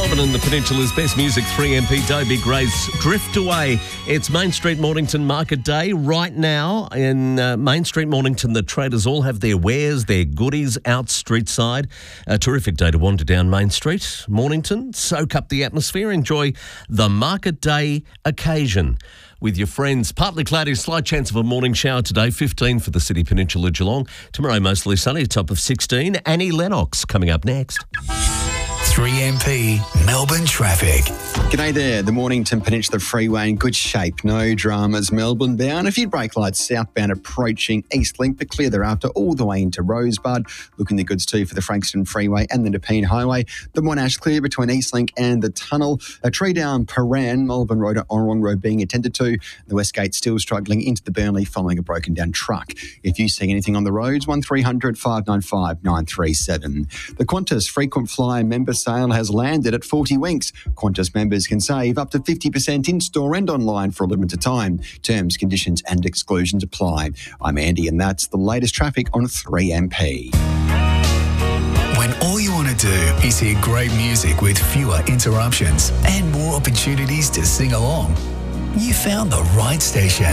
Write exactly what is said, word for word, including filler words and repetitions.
Melbourne and the Peninsula's best music, three M P, Dobie Gray's Drift Away. It's Main Street Mornington Market Day. Right now in uh, Main Street Mornington, the traders all have their wares, their goodies out street side. A terrific day to wander down Main Street, Mornington, soak up the atmosphere, enjoy the Market Day occasion with your friends. Partly cloudy, slight chance of a morning shower today, fifteen for the City Peninsula Geelong. Tomorrow mostly sunny, top of sixteen. Annie Lennox coming up next. three M P Melbourne traffic. G'day there. The Mornington Peninsula Freeway in good shape. No dramas. Melbourne bound. A few brake lights southbound approaching Eastlink, but clear thereafter all the way into Rosebud. Looking the goods too for the Frankston Freeway and the Nepean Highway. The Monash clear between Eastlink and the tunnel. A tree down Paran, Melbourne Road and Orrong Road being attended to. The Westgate still struggling into the Burnley following a broken down truck. If you see anything on the roads, one three hundred five nine five nine three seven. The Qantas frequent flyer member sale has landed at forty winks. Qantas members can save up to fifty percent in-store and online for a limited time. Terms, conditions and exclusions apply. I'm Andy and that's the latest traffic on three M P. When all you want to do is hear great music with fewer interruptions and more opportunities to sing along, you found the right station.